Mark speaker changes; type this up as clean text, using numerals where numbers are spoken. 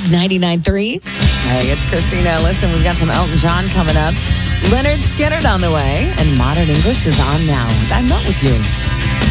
Speaker 1: 99.3.
Speaker 2: Hey, it's Christina. Listen, we've got some Elton John coming up. Leonard Skinner on the way, and Modern English is on now. I'm not with you.